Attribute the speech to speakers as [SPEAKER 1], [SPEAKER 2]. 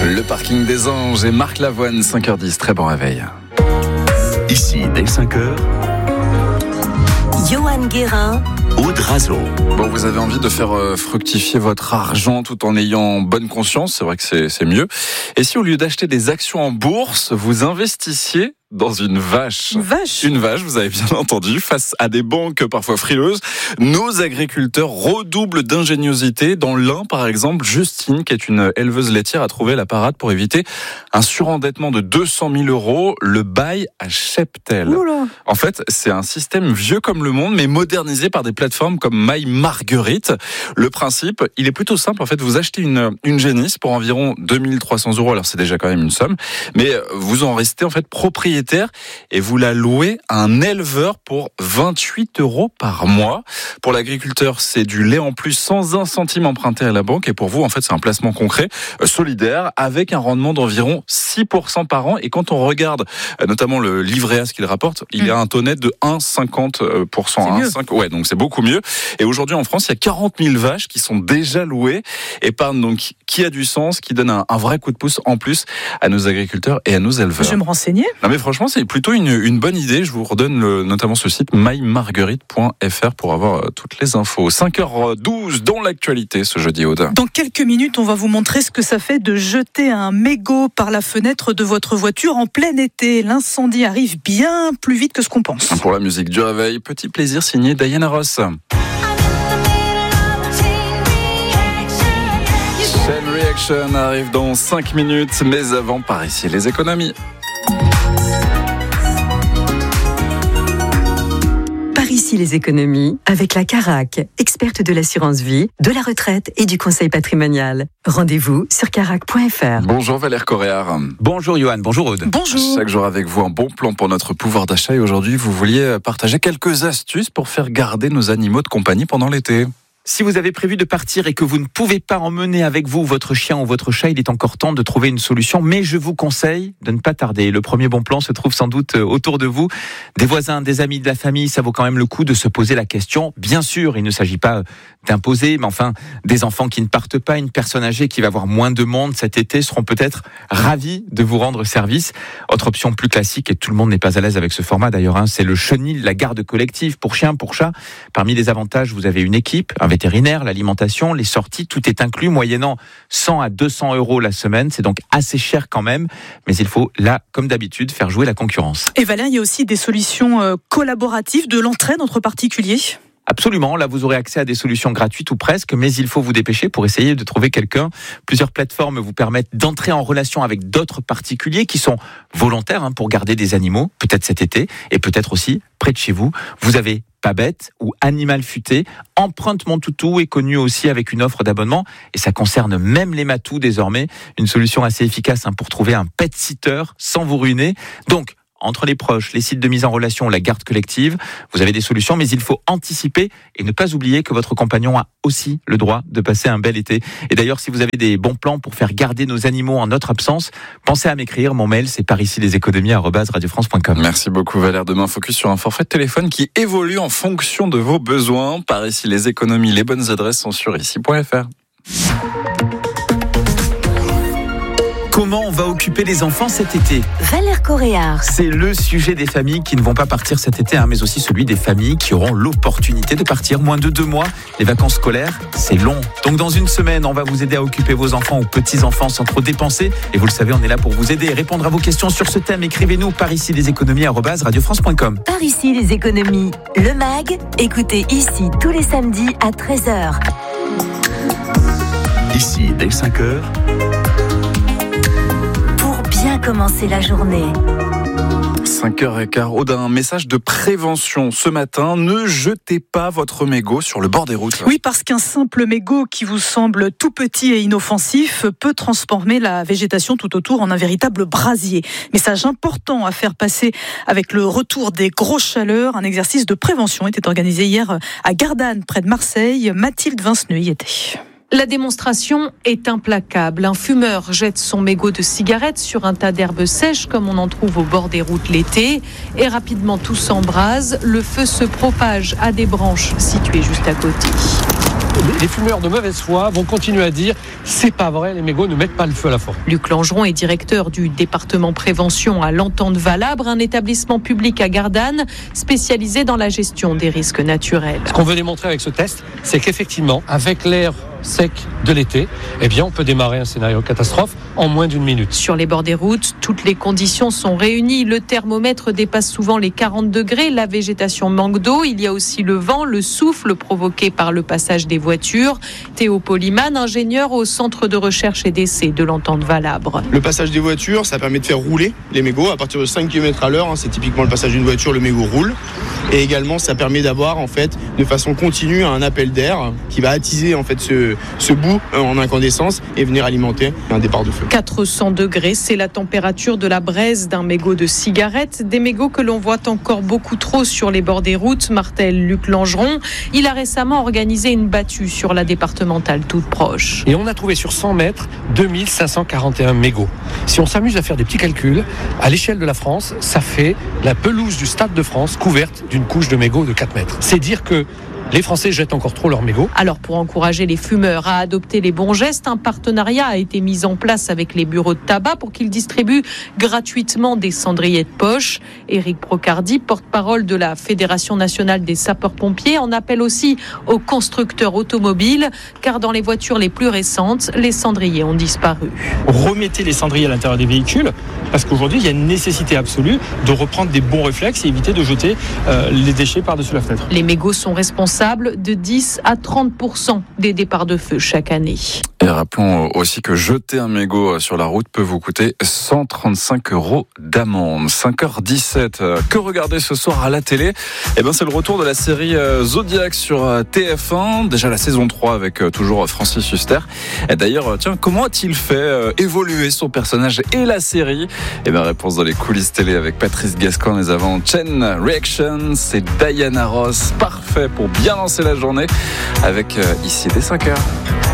[SPEAKER 1] Le parking des Anges et Marc Lavoine, 5h10, très bon réveil.
[SPEAKER 2] Ici, dès 5h,
[SPEAKER 3] Johan Guérin,
[SPEAKER 2] Aude Razo.
[SPEAKER 1] Bon, vous avez envie de faire fructifier votre argent tout en ayant bonne conscience, c'est vrai que c'est mieux. Et si au lieu d'acheter des actions en bourse, vous investissiez dans une vache. Une vache, vous avez bien entendu. Face à des banques parfois frileuses, nos agriculteurs redoublent d'ingéniosité. Dans l'Ain, par exemple, Justine, qui est une éleveuse laitière, a trouvé la parade pour éviter un surendettement de 200 000 €, le bail à cheptel.
[SPEAKER 4] Oula.
[SPEAKER 1] En fait, c'est un système vieux comme le monde, mais modernisé par des plateformes comme My Marguerite. Le principe, il est plutôt simple. En fait, vous achetez une génisse pour environ 2300 €. Alors, c'est déjà quand même une somme. Mais vous en restez, en fait, propriétaire et vous la louez à un éleveur pour 28 € par mois. Pour l'agriculteur, c'est du lait en plus sans un centime emprunté à la banque. Et pour vous, en fait, c'est un placement concret, solidaire, avec un rendement d'environ 6% par an. Et quand on regarde notamment le livret A, ce qu'il rapporte, il y a un taux net de 1,50%. Ouais, donc c'est beaucoup mieux. Et aujourd'hui, en France, il y a 40 000 vaches qui sont déjà louées. Épargne donc qui a du sens, qui donne un vrai coup de pouce en plus à nos agriculteurs et à nos éleveurs.
[SPEAKER 4] Je vais me renseigner.
[SPEAKER 1] Non mais franchement, c'est plutôt une bonne idée. Je vous redonne notamment ce site mymarguerite.fr pour avoir toutes les infos. 5h12 dans l'actualité ce jeudi, Aude.
[SPEAKER 4] Dans quelques minutes, on va vous montrer ce que ça fait de jeter un mégot par la fenêtre de votre voiture en plein été. L'incendie arrive bien plus vite que ce qu'on pense.
[SPEAKER 1] Pour la musique du réveil, petit plaisir signé Diana Ross. Chain Reaction arrive dans 5 minutes, mais avant, par ici, les économies.
[SPEAKER 3] par ici les économies, avec la Carac, experte de l'assurance vie, de la retraite et du conseil patrimonial. Rendez-vous sur carac.fr.
[SPEAKER 1] Bonjour Valère Coréard.
[SPEAKER 5] Bonjour Johan, bonjour Aude.
[SPEAKER 4] Bonjour.
[SPEAKER 1] Chaque jour avec vous, un bon plan pour notre pouvoir d'achat. Et aujourd'hui, vous vouliez partager quelques astuces pour faire garder nos animaux de compagnie pendant l'été.
[SPEAKER 5] Si vous avez prévu de partir et que vous ne pouvez pas emmener avec vous votre chien ou votre chat, il est encore temps de trouver une solution. Mais je vous conseille de ne pas tarder. Le premier bon plan se trouve sans doute autour de vous. Des voisins, des amis, de la famille, ça vaut quand même le coup de se poser la question. Bien sûr, il ne s'agit pas d'imposer, mais enfin, des enfants qui ne partent pas, une personne âgée qui va avoir moins de monde cet été seront peut-être ravis de vous rendre service. Autre option plus classique, et tout le monde n'est pas à l'aise avec ce format d'ailleurs, c'est le chenil, la garde collective pour chiens, pour chats. Parmi les avantages, vous avez une équipe, un vétérinaire, l'alimentation, les sorties, tout est inclus, moyennant 100 à 200 € la semaine. C'est donc assez cher quand même, mais il faut, là, comme d'habitude, faire jouer la concurrence.
[SPEAKER 4] Et Valère, il y a aussi des solutions collaboratives, de l'entraide entre particuliers.
[SPEAKER 5] Absolument, là vous aurez accès à des solutions gratuites ou presque, mais il faut vous dépêcher pour essayer de trouver quelqu'un. Plusieurs plateformes vous permettent d'entrer en relation avec d'autres particuliers qui sont volontaires pour garder des animaux, peut-être cet été, et peut-être aussi près de chez vous. Vous avez Pabette ou Animal Futé. Empreinte Mon Toutou est connu aussi avec une offre d'abonnement, et ça concerne même les matous désormais. Une solution assez efficace pour trouver un pet sitter sans vous ruiner. Donc, entre les proches, les sites de mise en relation, la garde collective, vous avez des solutions, mais il faut anticiper et ne pas oublier que votre compagnon a aussi le droit de passer un bel été. Et d'ailleurs, si vous avez des bons plans pour faire garder nos animaux en notre absence, pensez à m'écrire. Mon mail, c'est paricileséconomies@radiofrance.com.
[SPEAKER 1] Merci beaucoup Valère. Demain, focus sur un forfait de téléphone qui évolue en fonction de vos besoins. Par ici, les économies, les bonnes adresses sont sur ici.fr.
[SPEAKER 5] Comment on va occuper les enfants cet été ?
[SPEAKER 3] Valère Coréard.
[SPEAKER 5] C'est le sujet des familles qui ne vont pas partir cet été, mais aussi celui des familles qui auront l'opportunité de partir. Moins de 2 mois, les vacances scolaires, c'est long. Donc dans une semaine, on va vous aider à occuper vos enfants ou petits-enfants sans trop dépenser. Et vous le savez, on est là pour vous aider et répondre à vos questions sur ce thème. Écrivez-nous par ici leséconomies@radiofrance.com.
[SPEAKER 3] Par ici les économies. Le MAG, écoutez ici tous les samedis à 13h.
[SPEAKER 2] Ici, dès 5h,
[SPEAKER 3] Bien commencer la journée.
[SPEAKER 1] 5h15, Aude, un message de prévention ce matin. Ne jetez pas votre mégot sur le bord des routes.
[SPEAKER 4] Oui, parce qu'un simple mégot qui vous semble tout petit et inoffensif peut transformer la végétation tout autour en un véritable brasier. Message important à faire passer avec le retour des grosses chaleurs. Un exercice de prévention était organisé hier à Gardanne, près de Marseille. Mathilde Vinceneux y était.
[SPEAKER 6] La démonstration est implacable. Un fumeur jette son mégot de cigarette sur un tas d'herbes sèches comme on en trouve au bord des routes l'été et rapidement tout s'embrase. Le feu se propage à des branches situées juste à côté.
[SPEAKER 7] les fumeurs de mauvaise foi vont continuer à dire c'est pas vrai, les mégots ne mettent pas le feu à la forêt.
[SPEAKER 6] Luc Langeron est directeur du département prévention à l'Entente-Valabre, un établissement public à Gardanne spécialisé dans la gestion des risques naturels.
[SPEAKER 7] Ce qu'on veut démontrer avec ce test, c'est qu'effectivement, avec l'air sec de l'été, eh bien, on peut démarrer un scénario catastrophe en moins d'une minute.
[SPEAKER 6] Sur les bords des routes, toutes les conditions sont réunies. Le thermomètre dépasse souvent les 40 degrés. La végétation manque d'eau. Il y a aussi le vent, le souffle provoqué par le passage des voitures. Théo Polyman, ingénieur au centre de recherche et d'essai de l'Entente-Valabre.
[SPEAKER 8] Le passage des voitures, ça permet de faire rouler les mégots à partir de 5 km/h. C'est typiquement le passage d'une voiture, le mégot roule. Et également, ça permet d'avoir en fait, de façon continue un appel d'air qui va attiser en fait ce bout en incandescence et venir alimenter un départ de feu.
[SPEAKER 6] 400 degrés, c'est la température de la braise d'un mégot de cigarette. Des mégots que l'on voit encore beaucoup trop sur les bords des routes, martèle Luc Langeron. Il a récemment organisé une battue sur la départementale toute proche.
[SPEAKER 7] Et on a trouvé sur 100 mètres 2541 mégots. Si on s'amuse à faire des petits calculs, à l'échelle de la France, ça fait la pelouse du Stade de France couverte d'une couche de mégots de 4 mètres. C'est dire que les Français jettent encore trop leurs mégots.
[SPEAKER 6] Alors pour encourager les fumeurs à adopter les bons gestes, un partenariat a été mis en place avec les bureaux de tabac pour qu'ils distribuent gratuitement des cendriers de poche. Éric Procardi, porte-parole de la Fédération nationale des sapeurs-pompiers, en appelle aussi aux constructeurs automobiles, car dans les voitures les plus récentes, les cendriers ont disparu.
[SPEAKER 9] Remettez les cendriers à l'intérieur des véhicules, parce qu'aujourd'hui, il y a une nécessité absolue de reprendre des bons réflexes et éviter de jeter les déchets par-dessus la fenêtre.
[SPEAKER 6] Les mégots sont responsables de 10 à 30% des départs de feu chaque année.
[SPEAKER 1] Et rappelons aussi que jeter un mégot sur la route peut vous coûter 135 € d'amende. 5h17. Que regarder ce soir à la télé ? Eh ben, c'est le retour de la série Zodiac sur TF1. Déjà la saison 3 avec toujours Francis Huster. Et d'ailleurs, tiens, comment a-t-il fait évoluer son personnage et la série ? Eh ben, réponse dans les coulisses télé avec Patrice Gascoigne. Mais avant, Chain Reaction, c'est Diana Ross. Parfait pour bien lancer la journée avec ici dès 5h.